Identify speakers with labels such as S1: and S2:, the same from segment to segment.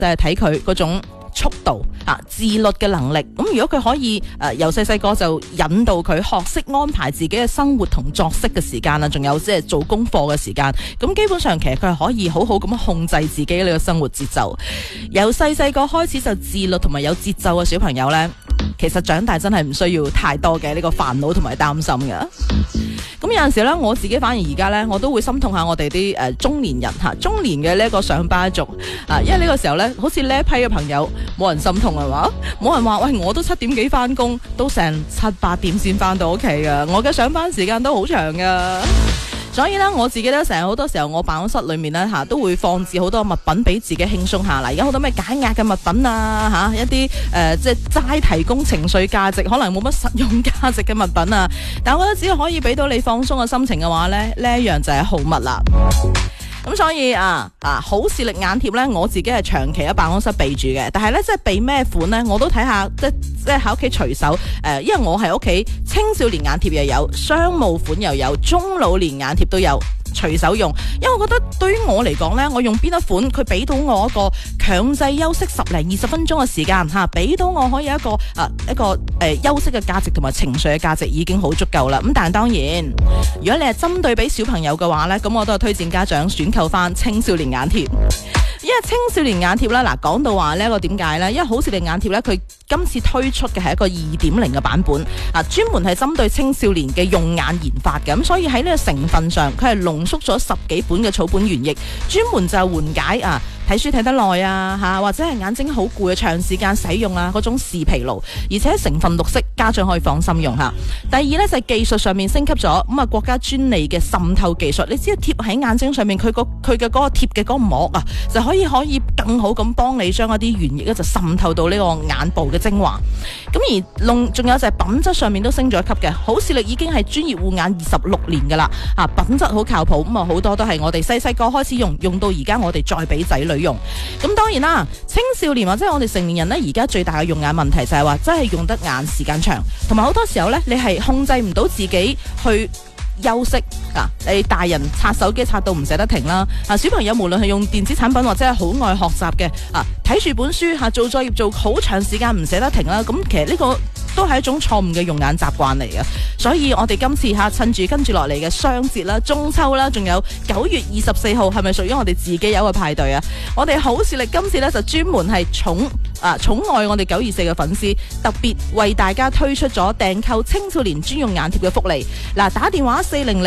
S1: 就係睇佢嗰種速度自律嘅能力。咁如果佢可以由細個就引導佢學識安排自己嘅生活同作息嘅時間啦，仲有即係做功課嘅時間，咁基本上其實佢係可以好好咁控制自己呢個生活節奏。由細個開始就自律同埋有節奏嘅小朋友呢，其實長大真係唔需要太多嘅呢個煩惱同埋擔心嘅。咁有陣時咧，我自己反而而家咧，我都會心痛下我哋啲中年人中年嘅呢一個上班族因為呢個時候咧，好似呢一批嘅朋友冇人心痛係嘛，冇人話喂，我都7點幾翻工，都成7、8點先翻到屋企噶，我嘅上班時間都好長噶。所以咧，我自己咧成日好多時候，我辦公室裏面咧都會放置好多物品俾自己輕鬆下。嗱，而家好多咩解壓嘅物品啊一啲即係齋提供情緒價值，可能冇乜實用價值嘅物品啊。但我覺得只要可以俾到你放鬆嘅心情嘅話咧，呢一樣就係好物啦。咁所以好視力眼貼咧，我自己係長期喺辦公室備住嘅。但係咧，即係備咩款咧，我都睇下，即係喺屋企隨手因為我係屋企青少年眼貼又有，商務款又有，中老年眼貼都有。隨手用，因為我覺得對於我嚟講呢，我用邊一款佢俾到我一個強制休息10零20分鐘嘅時間俾到我可以一個休息嘅價值同埋情緒嘅價值已經好足夠啦。咁但係當然，如果你係針對俾小朋友嘅話呢，咁我都係推薦家長選購翻青少年眼貼。因為青少年眼貼咧，講到話呢一個點解呢？因為好視力眼貼咧，佢今次推出嘅係一個2.0嘅版本專門係針對青少年嘅用眼研發嘅。咁所以喺呢個成分上，佢係濃縮咗10幾本嘅草本原液，專門就緩解睇書睇得耐或者係眼睛好攰長時間使用嗰種視疲勞，而且成分綠色，家長可以放心用第二呢，就係技術上面升級咗，咁國家專利嘅滲透技術，你只要貼喺眼睛上面，佢嘅嗰個貼嘅嗰個膜就可以更好咁幫你將一啲原液就滲透到呢個眼部嘅精華。咁而仲有就係品質上面都升咗一級嘅，好視力已經係專業護眼26年噶啦品質好靠譜，咁好多都係我哋細個開始用到而家，我哋再俾仔女用。咁當然啦，青少年或者我哋成年人呢，而家最大嘅用眼問題就係話真係用得眼時間長，同埋好多時候呢，你係控制唔到自己去休息你大人刷手機刷到唔捨得停啦小朋友無論係用電子產品或者係好愛學習嘅睇住本書做作業做好長時間唔捨得停啦，咁其實呢個都係一種錯誤嘅用眼習慣嚟嘅。所以我哋今次趁住跟住落嚟嘅雙節啦、中秋啦，仲有9月24號，係咪屬於我哋自己有個派對啊？我哋好視力今次咧就專門係寵愛我哋924嘅粉絲，特別為大家推出咗訂購青少年專用眼貼嘅福利。打電話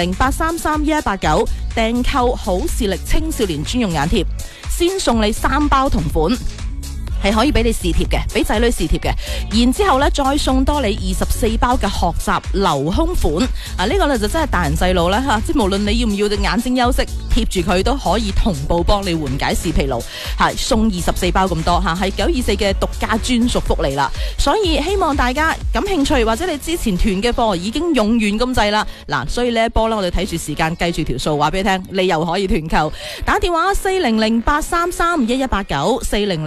S1: 400-833-1189訂購好視力青少年專用眼貼，先送你3包同款。係可以俾你試貼嘅，俾仔女試貼嘅，然之後咧再送多你24包嘅學習留空款。呢個咧就真係大人細路啦即係無論你要唔要隻眼睛休息，貼住佢都可以同步幫你緩解視疲勞。送24包咁多係924嘅獨家專屬福利啦。所以希望大家感興趣，或者你之前團嘅貨已經用完咁滯啦。所以呢一波咧，我哋睇住時間，計住條數，話俾你聽，你又可以團購。打電話400-833-1189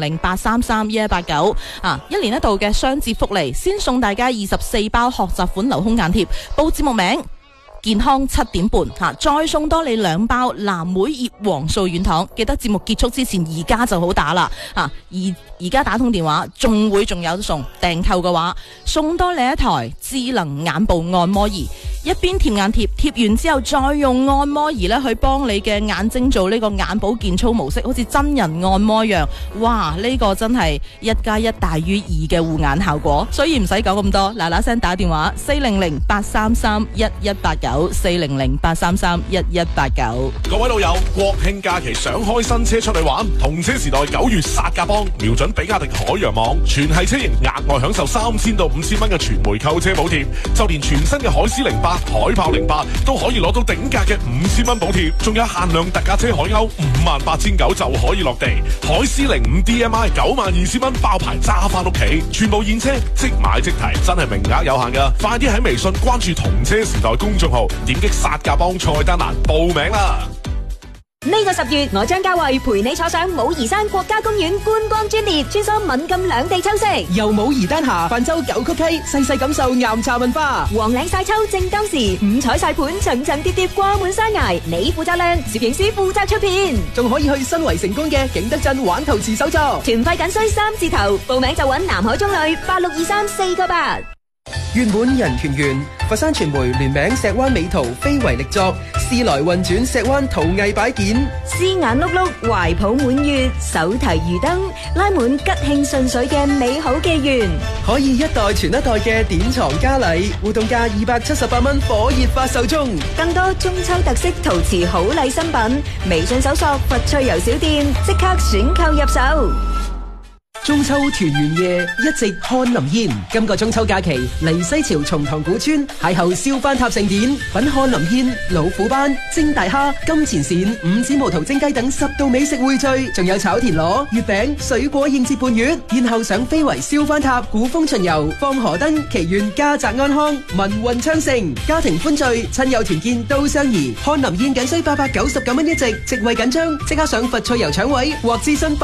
S1: 400-833-1189一年一度嘅雙節福利，先送大家24包學習款留空眼貼，報節目名健康7點半再送多你2包藍莓葉黃素軟糖。記得節目結束之前而家就好打啦而家打通電話仲有得送，訂購嘅話送多你一台智能眼部按摩儀，一邊貼眼貼，貼完之後再用按摩儀咧去幫你嘅眼睛做呢個眼保健操模式，好似真人按摩一樣。哇！呢個真係1+1大於2嘅護眼效果，所以唔使講咁多，嗱聲打電話400-833-1189 400-833-1189。
S2: 各位老友，國慶假期想開新車出去玩，同車時代9月殺價幫，瞄準比亞迪海洋網，全系車型額外享受3000到5000蚊嘅全枚購車補貼，就連全新嘅海獅08、海豹08都可以攞到頂價嘅5000蚊補貼，仲有限量特價車海鷗58900就可以落地，海獅05 DMI 92000蚊包牌揸翻屋企，全部現車即買即提，真係名額有限噶，快啲喺微信關注同車時代公眾號，點擊殺價幫菜單欄報名啦！
S3: 呢個10月，我張家慧陪你坐上武夷山國家公園觀光專列，穿梭閩贛兩地秋色，
S4: 由武夷丹霞泛舟九曲溪，細細感受岩茶文化。
S3: 黃嶺晒秋正當時，五彩晒盤層層疊疊掛滿山崖，你負責亮，攝影師負責出片，
S4: 仲可以去新圍成功嘅景德鎮玩陶瓷手作。
S3: 團費僅需3字頭，報名就揾南海中旅8623-498。
S4: 月滿人團圓，佛山傳媒聯名石灣美圖非遺力作，時來運轉石灣陶藝擺件，
S3: 絲眼碌碌，懷抱滿月，手提魚燈，拉滿吉慶順水嘅美好寄願，
S4: 可以一代傳一代嘅典藏家禮，活動價278蚊，火熱發售中。
S3: 更多中秋特色陶瓷好禮新品，微信搜索佛趣遊小店，即刻選購入手。
S4: 中秋團圓夜，一直看林煙。今個中秋假期，嚟西樵松塘古村邂逅燒番塔盛典，品看林煙、老虎斑、蒸大蝦、金錢鱔、五指毛桃蒸雞等10道美食匯聚，仲有炒田螺、月餅、水果應節伴月。然後上非遺燒番塔古風巡遊，放河燈，祈願家宅安康、民運昌盛，家庭歡聚，親友團建都相宜。看林煙僅需899蚊一席，席位緊張，即刻上佛趣遊搶位或諮詢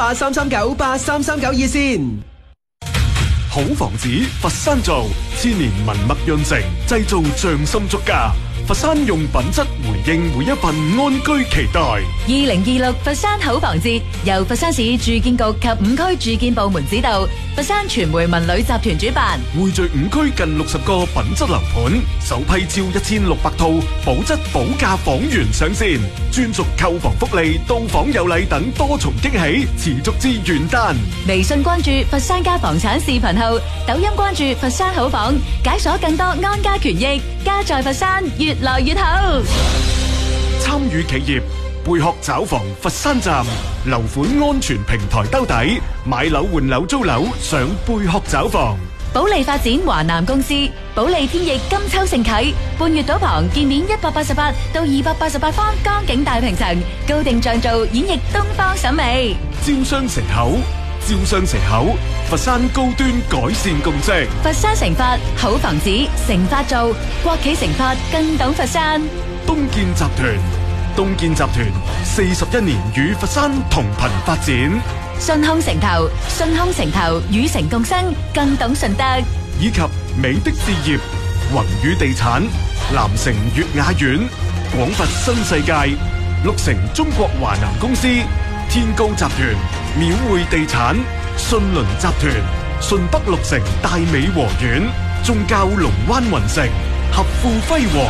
S4: 83398339熱線。
S2: 好房子，佛山造，千年文墨潤成，製造匠心足家。佛山用品質回應每一份安居期待。
S3: 2026佛山好房節由佛山市住建局及5區住建部門指導，佛山傳媒文旅集團主辦，
S2: 匯聚5區近60個品質樓盤，首批超1600套保質保價房源上線，專屬購房福利、到訪有禮等多重驚喜，持續至元旦。
S3: 微信關注佛山家房產視頻號，抖音關注佛山好房，解鎖更多安家權益，家在佛山越來越好。
S2: 參與企業貝殼找房佛山站樓款安全平台兜底，買樓換樓租樓上貝殼找房。
S3: 保利發展華南公司，保利天翼金秋盛啟，半月島旁建面188到288方江景大平層，高定像造演繹東方審美。
S2: 招商城口，佛山高端改善共識。
S3: 佛山成發好房子，成發造，國企成發更懂佛山。
S2: 東建集團41年與佛山同頻發展。
S3: 信康城投與城共生，更懂順德。
S2: 以及美的置業、宏宇地產、南城粵雅苑、廣佛新世界、綠城中國華南公司、天高集團、廟匯地產、信倫集團、順北綠城大美和苑、宗教龍灣雲城、合富輝煌。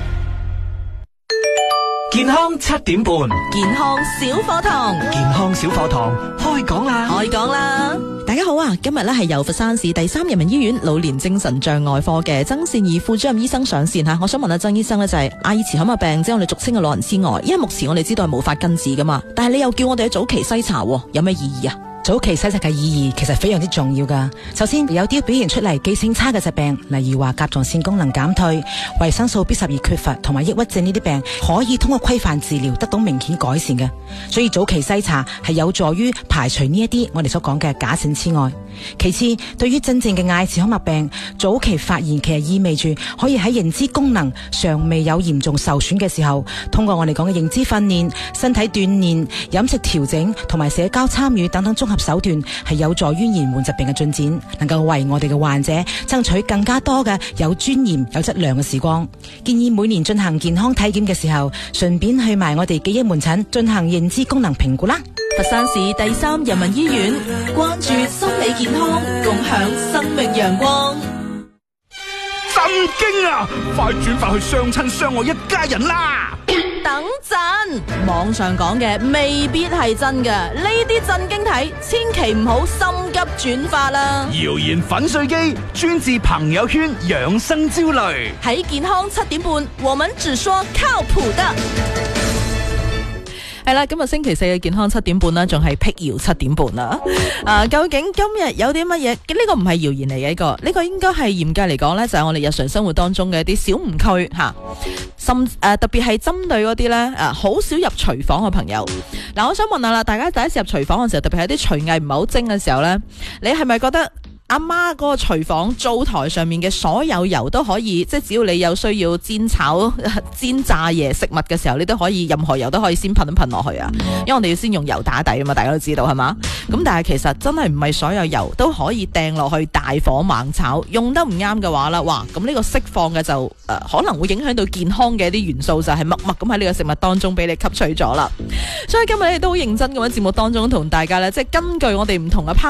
S5: 健康7點半，
S1: 健康小課堂，
S5: 開講啦！
S1: 大家好啊！今日咧係由佛山市第3人民醫院老年精神障礙科嘅曾善儀副主任醫生上線吓。我想問下曾醫生咧，就係阿爾茨海默病，即係我哋俗稱嘅老人痴呆，因為目前我哋知道係無法根治噶嘛，但係你又叫我哋去早期篩查，有咩意義啊？
S6: 早期篩查嘅意義其實非常之重要噶。首先有啲表現出嚟記性差嘅疾病，例如話甲狀腺功能減退、維生素 B12缺乏同埋抑鬱症呢啲病，可以通過規範治療得到明顯改善嘅。所以早期篩查係有助於排除呢一啲我哋所講嘅假性痴呆。其次，對於真正嘅阿爾茨海默病，早期發現其實意味住可以喺認知功能尚未有嚴重受損嘅時候，通過我哋講嘅認知訓練、身體鍛煉、飲食調整同埋社交參與等等綜合手段，係有助於延緩疾病嘅進展，能夠為我哋嘅患者爭取更加多嘅有尊嚴、有質量嘅時光。建議每年進行健康體檢嘅時候，順便去埋我哋記憶門診進行認知功能評估啦。
S1: 佛山市第3人民醫院關注心理健康，共享生命陽光。
S5: 震驚啊！快轉發去相親相愛一家人啦！
S1: 等陣，網上講嘅未必係真嘅，呢啲震驚體千祈唔好心急轉發啦。
S5: 謠言粉碎機專治朋友圈養生焦慮。
S1: 喺健康7點半，我們只說靠譜的。係啦，今日星期4嘅健康7點半啦，仲係辟謠7點半啦。究竟今日有啲乜嘢？呢個唔係謠言嚟嘅，呢個應該係嚴格嚟講呢，就係我哋日常生活當中嘅一啲小誤區吓。特別係針對嗰啲呢，好少入廚房嘅朋友。我想問下啦，大家第一次入廚房嘅時候，特別係啲廚藝唔係好精嘅時候呢，你係咪覺得阿媽嗰個廚房灶台上面嘅所有油都可以，即係只要你有需要煎炒煎炸嘢食物嘅時候，你都可以任何油都可以先噴一噴落去啊。因為我哋要先用油打底啊嘛，大家都知道係嘛。咁但係其實真係唔係所有油都可以掟落去大火猛炒，用得唔啱嘅話啦，哇！咁呢個釋放嘅就可能會影響到健康嘅一啲元素，就係默默咁喺呢個食物當中俾你吸取咗啦。所以今日咧都好認真咁喺節目當中同大家咧，即係根據我哋唔同嘅